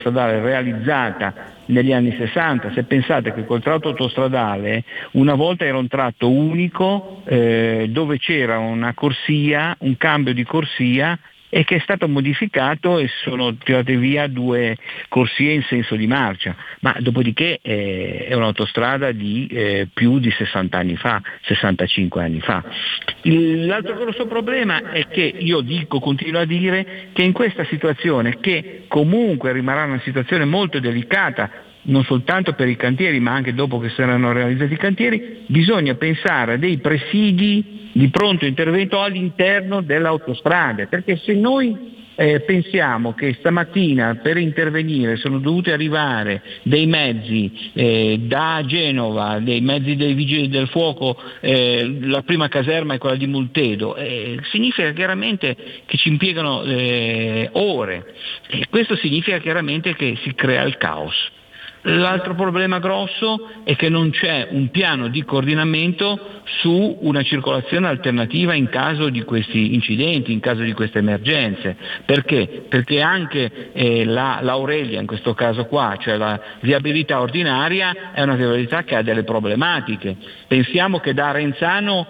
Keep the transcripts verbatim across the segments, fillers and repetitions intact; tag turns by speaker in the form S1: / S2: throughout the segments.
S1: autostradale realizzata negli anni sessanta. Se pensate che col tratto autostradale una volta era un tratto unico eh, dove c'era una corsia, un cambio di corsia, e che è stato modificato e sono tirate via due corsie in senso di marcia, ma dopodiché eh, è un'autostrada di eh, più di sessanta anni fa, sessantacinque anni fa. Il, l'altro grosso problema è che io dico, continuo a dire, che in questa situazione, che comunque rimarrà una situazione molto delicata, non soltanto per i cantieri ma anche dopo che saranno realizzati i cantieri, bisogna pensare a dei presidi di pronto intervento all'interno delle autostrade, perché se noi eh, pensiamo che stamattina per intervenire sono dovuti arrivare dei mezzi eh, da Genova, dei mezzi dei vigili del fuoco, eh, la prima caserma è quella di Multedo, eh, significa chiaramente che ci impiegano eh, ore, e questo significa chiaramente che si crea il caos. L'altro problema grosso è che non c'è un piano di coordinamento su una circolazione alternativa in caso di questi incidenti, in caso di queste emergenze. Perché? Perché anche eh, la, l'Aurelia, in questo caso qua, cioè la viabilità ordinaria, è una viabilità che ha delle problematiche. Pensiamo che da Renzano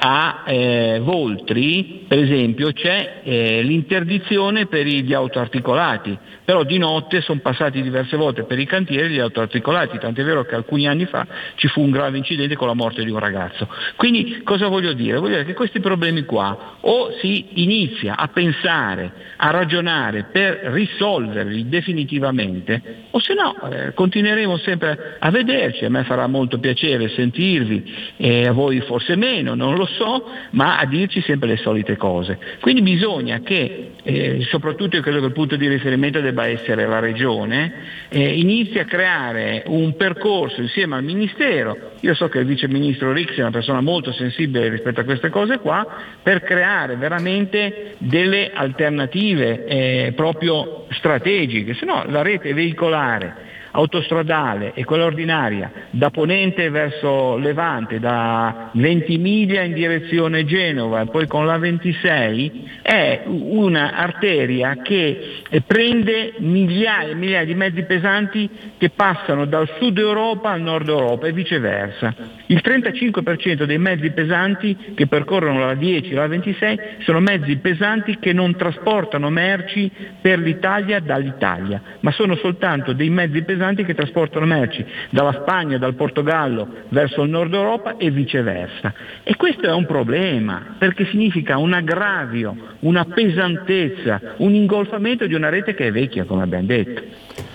S1: a eh, Voltri, per esempio, c'è eh, l'interdizione per gli autoarticolati, però di notte sono passati diverse volte per i cantieri gli autoarticolati, tant'è vero che alcuni anni fa ci fu un grave incidente con la morte di un ragazzo. Quindi cosa voglio dire? Voglio dire che questi problemi qua o si inizia a pensare, a ragionare per risolverli definitivamente, o se no eh, continueremo sempre a vederci. A me farà molto piacere sentirvi, e a voi forse meno, non lo so, ma a dirci sempre le solite cose. Quindi bisogna che, eh, soprattutto io credo che il punto di riferimento debba essere la Regione, eh, inizi a creare un percorso insieme al Ministero. Io so che il Vice Ministro Rixi è una persona molto sensibile rispetto a queste cose qua, per creare veramente delle alternative eh, proprio strategiche, se no la rete veicolare autostradale e quella ordinaria da Ponente verso Levante, da Ventimiglia in direzione Genova e poi con la ventisei, è una arteria che prende migliaia e migliaia di mezzi pesanti che passano dal sud Europa al nord Europa e viceversa. Il trentacinque per cento dei mezzi pesanti che percorrono la dieci e la ventisei sono mezzi pesanti che non trasportano merci per l'Italia dall'Italia, ma sono soltanto dei mezzi pesanti che trasportano merci dalla Spagna, dal Portogallo verso il nord Europa e viceversa. E questo è un problema, perché significa un aggravio, una pesantezza, un ingolfamento di una rete che è vecchia, come abbiamo detto.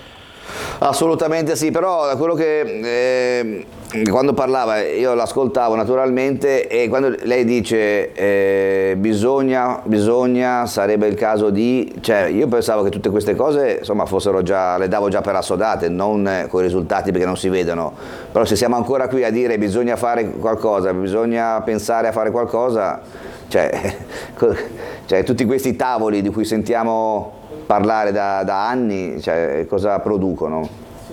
S2: Assolutamente sì, però da quello che eh, quando parlava io l'ascoltavo naturalmente, e quando lei dice eh, bisogna, bisogna, sarebbe il caso di, cioè io pensavo che tutte queste cose insomma fossero già, le davo già per assodate, non con i risultati perché non si vedono, però se siamo ancora qui a dire bisogna fare qualcosa, bisogna pensare a fare qualcosa, cioè, cioè tutti questi tavoli di cui sentiamo parlare da, da anni, cioè, cosa producono?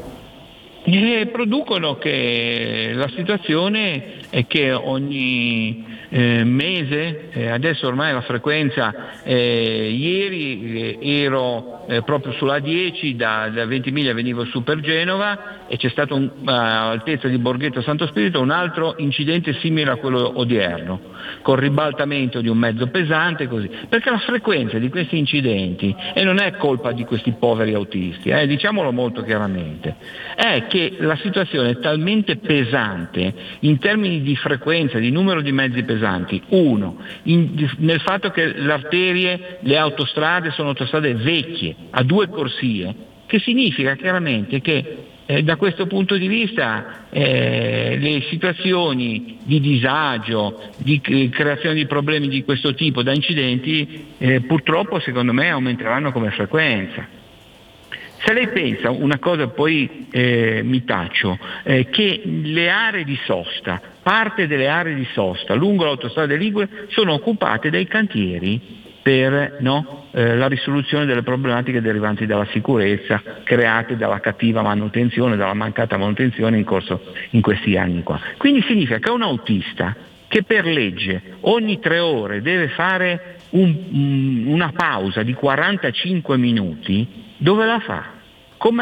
S1: E producono che la situazione è che ogni eh, mese, eh, adesso ormai la frequenza, eh, ieri eh, ero eh, proprio sulla dieci, da, da Ventimiglia venivo su per Genova e c'è stato un, all'altezza di Borghetto Santo Spirito un altro incidente simile a quello odierno, con ribaltamento di un mezzo pesante, così, perché la frequenza di questi incidenti, e non è colpa di questi poveri autisti, eh, diciamolo molto chiaramente, è che la situazione è talmente pesante in termini di frequenza, di numero di mezzi pesanti, uno, in, nel fatto che le arterie, le autostrade sono autostrade vecchie, a due corsie, che significa chiaramente che Eh, da questo punto di vista eh, le situazioni di disagio, di eh, creazione di problemi di questo tipo da incidenti eh, purtroppo secondo me aumenteranno come frequenza. Se lei pensa una cosa, poi eh, mi taccio, eh, che le aree di sosta, parte delle aree di sosta lungo l'autostrada Ligure sono occupate dai cantieri per no, eh, la risoluzione delle problematiche derivanti dalla sicurezza, create dalla cattiva manutenzione, dalla mancata manutenzione in corso in questi anni qua. Quindi significa che un autista che per legge ogni tre ore deve fare un, un, una pausa di quarantacinque minuti, dove la fa?